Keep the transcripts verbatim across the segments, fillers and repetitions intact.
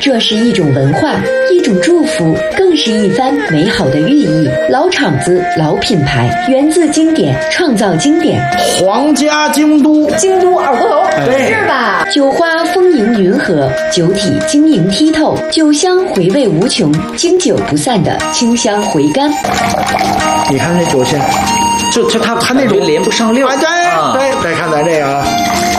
这是一种文化，一种祝福，更是一番美好的寓意。老厂子，老品牌，源自经典，创造经典。 皇家京都， 京都二锅头， 对， 是吧？ 酒花丰盈匀和，酒体晶莹剔透，酒香回味无穷，经久不散的清香回甘。 你看这酒线， 就就它它那种连不上溜。 哎，对、啊、对，再看咱这个啊，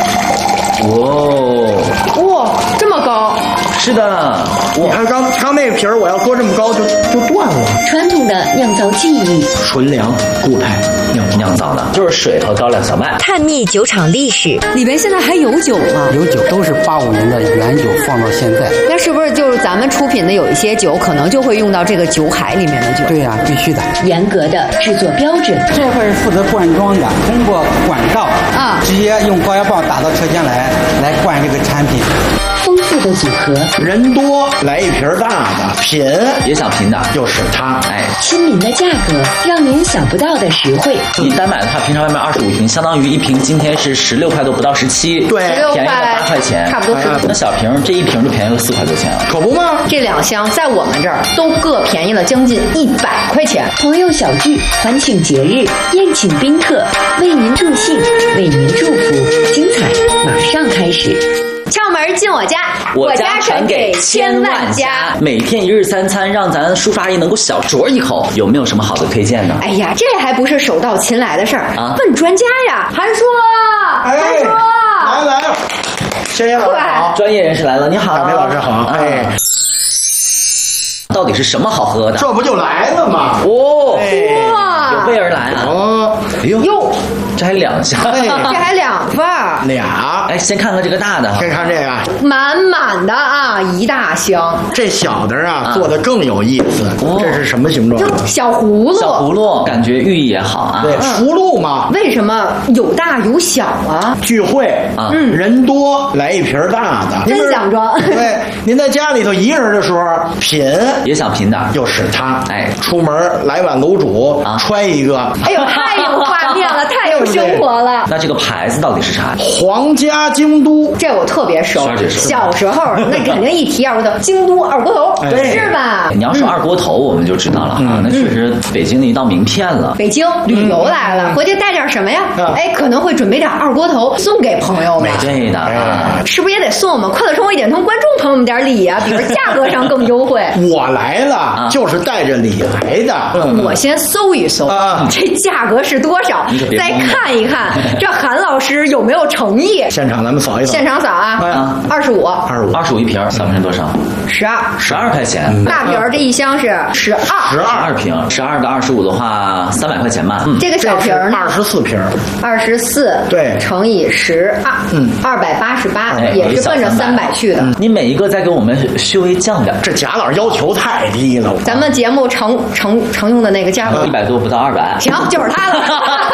哦， 哇，这么高。 是的， 你看刚刚那个瓶儿，我要搁这么高就就断了。 传统的酿造技艺， 纯粮固态酿酿造的，就是水和高粱小麦。 探秘酒厂历史， 里边现在还有酒吗？ 有酒，都是八五年的原酒放到现在。 那是不是就是咱们出品的有一些酒，可能就会用到这个酒海里面的酒？ 对呀、啊，必须的。 严格的制作标准。 这块是负责灌装的，通过管道啊， 直接用高压泵打到车间来，来灌这个产品。 丰富的组合， 人多来一瓶大的，品也想品的就是它。 哎， 亲民的价格，让您想不到的实惠。 你单买的话，平常外面二十五瓶，相当于一瓶今天是十六块多，不到十七， 对， 便宜了八块钱， 差不多是。 那小瓶这一瓶就便宜了四块多钱了， 可不吗？ 这两箱在我们这儿都各便宜了将近一百块钱。 朋友小聚，欢庆节日，宴请宾客，为您助兴，为您祝福，精彩马上开始。 敲门进我家， 我家传给千万家。每天一日三餐，让咱叔叔阿姨能够小酌一口，有没有什么好的推荐呢？ 哎呀，这还不是手到擒来的事儿啊！问专家呀，韩叔， 哎、 韩叔， 来来了，谢谢老师好， 专业人士来了，你好， 大飞老师好，哎。 到底是什么好喝的？ 这不就来了吗？ 哦， 哇， 有备而来啊！ 哦， 哎呦哟， 这还两箱， 这还两份儿， 俩。 哎，先看看这个大的， 先看这个， 满满的啊，一大箱。 这小的啊，啊做的更有意思。哦、这是什么形状？ 小葫芦。 小葫芦，感觉寓意也好啊。 对，福禄嘛。 为什么有大有小啊？ 聚会啊，嗯，人多来一瓶大的， 真想装。 对，您在家里头一个人的时候品。 也想品的， 就是它。 哎， 出门来碗卤煮，啊，揣一个。 哎呦，太有画面了，太有生活了。 那这个牌子到底是啥？ 皇家京都， 这我特别熟。小时候那肯定一提二锅头，京都二锅头， 对， 是吧？ 你要说二锅头，我们就知道了哈，嗯、那确实北京的一道名片了。 北京旅游来了，回去带点什么呀？哎，可能会准备点二锅头送给朋友们。 对的，啊， 是不是也得送我们快乐生活一点通观众朋友们点礼啊？比如价格上更优惠。 我来了，啊，就是带着礼来的。 嗯、我先搜一搜，啊，这价格是多少？再看一看这韩老师有没有诚意。 现场咱们扫一扫， 现场扫啊， 啊， 二十五， 二十五， 二十五一瓶，小瓶多少？ 十二， 十二块钱。 嗯、 大瓶这一箱是十二， 十二瓶，十二个二十五的话，三百块钱吧。 嗯、这个小瓶呢？ 二十四瓶， 二十四对， 乘以十二，嗯，二百八十八，也是奔着三百去的。 嗯、你每一个再给我们稍微降点， 这贾老师要求太低了。 咱们节目常常常用的那个价格， 一百多不到二百， 行，就是它了。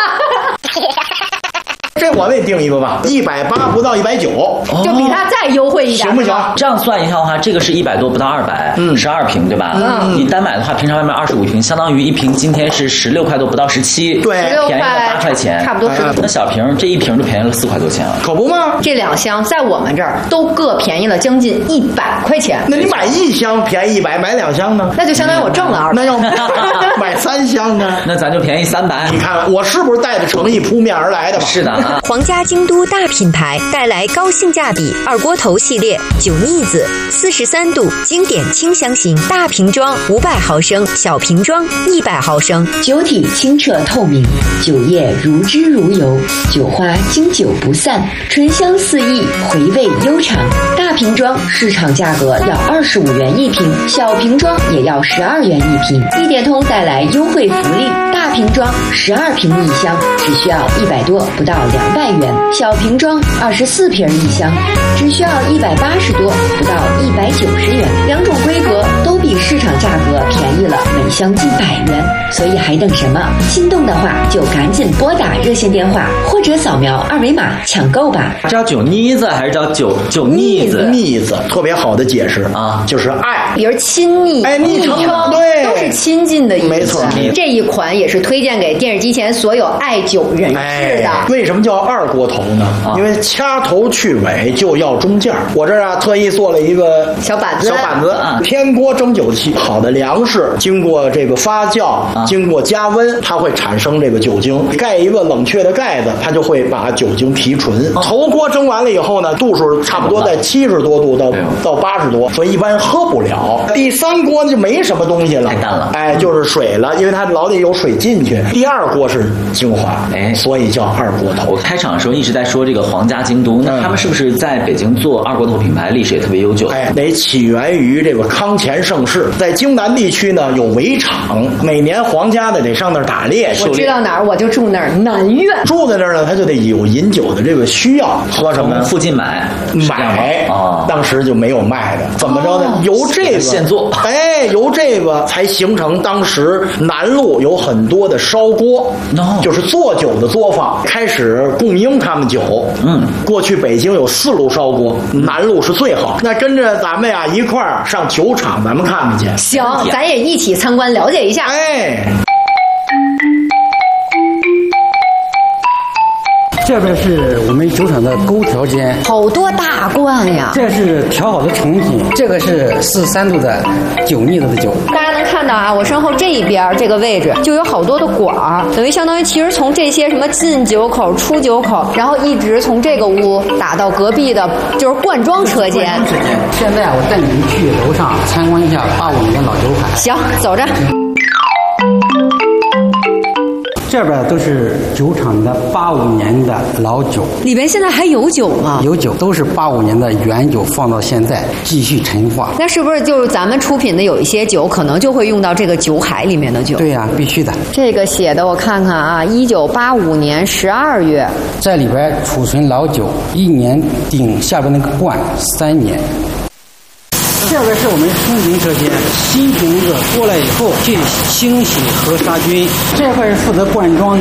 这我得定一个吧，一百八不到一百九， 就比它再优惠一点， 行不行？ 这样算一下的话，这个是一百多不到二百，嗯，十二瓶对吧？嗯，你单买的话，平常外面二十五瓶，相当于一瓶今天是十六块多不到十七， 对， 便宜了八块钱， 差不多是。 那小瓶这一瓶就便宜了四块多钱了， 可不吗？ 这两箱在我们这儿都各便宜了将近一百块钱。 那你买一箱便宜一百，买两箱呢？ 那就相当于我挣了二百。 那要买三箱呢？ 那咱就便宜三百。 你看我是不是带着诚意扑面而来的吧？ 是的啊。 皇家京都大品牌带来高性价比二锅头系列酒腻子，四十三度经典清香型，大瓶装五百毫升，小瓶装一百毫升，酒体清澈透明，酒液如脂如油，酒花经久不散，醇香四溢，回味悠长。大瓶装市场价格要二十五元一瓶，小瓶装也要十二元一瓶。一点通带来优惠福利，大瓶装十二瓶一箱，只需要一百多不到两百元。小瓶装二十四瓶一箱，只需要一百八十多不到一百九十元。两种规格都比市场价格便宜了每箱近百元，所以还等什么？心动的话就赶紧拨打热线电话或者扫描二维码抢购吧。 叫酒妮子还是叫酒酒腻子？ 腻子特别好的解释啊，就是爱比如亲昵、 哎，昵称对， 都是亲近的意思。 没错， 这一款也是推荐给电视机前所有爱酒人士的。 哎、为什么叫二锅头呢？啊、因为掐头去尾就要中间。我这儿啊特意做了一个小板子， 小板子，啊、天锅蒸酒器，好的粮食经过这个发酵，啊、经过加温，它会产生这个酒精。盖一个冷却的盖子，它就会把酒精提纯。啊、头锅蒸完了以后呢，度数差不多在七十多度到到八十多，所以一般喝不了。第三锅就没什么东西了， 太淡了， 哎，就是水了，因为它老得有水进去。第二锅是精华，哎，所以叫二锅头。 我开场的时候一直在说这个皇家京都，那他们是不是在北京做二锅头品牌历史也特别悠久？ 哎，得起源于这个康乾盛世，在京南地区呢有围场，每年皇家的得上那儿打猎。 我知道哪儿，我就住那儿，南苑。 住在那儿呢，他就得有饮酒的这个需要，喝什么？ 附近买买啊， 当时就没有卖的，怎么着呢？哦、由这个现做， 哎，由这个才形成当时南路有很多的烧锅， no. 就是做酒的作坊，开始供应他们酒。嗯，过去北京有四路烧锅，南路是最好。那跟着咱们呀一块儿上酒厂，咱们看看去。 行，咱也一起参观了解一下。 哎。 这边是我们酒厂的勾调间， 好多大罐呀！ 这是调好的成品，这个是四十三度的酒腻子的酒。 大家能看到啊，我身后这一边这个位置就有好多的管儿，等于相当于其实从这些什么进酒口、出酒口，然后一直从这个屋打到隔壁的，就是灌装车间。 车间。现在我带你们去楼上参观一下八五年老酒海。 行，走着。 这边都是酒厂的八五年的老酒， 里边现在还有酒吗？ 有酒，都是八五年的原酒，放到现在继续陈化。 那是不是就是咱们出品的有一些酒，可能就会用到这个酒海里面的酒？ 对呀、啊，必须的。 这个写的我看看啊，一九八五年十二月， 在里边储存老酒，一年顶下边那个罐三年。这边是我们通瓶车间，新瓶子过来以后去清洗和杀菌。这块是负责灌装。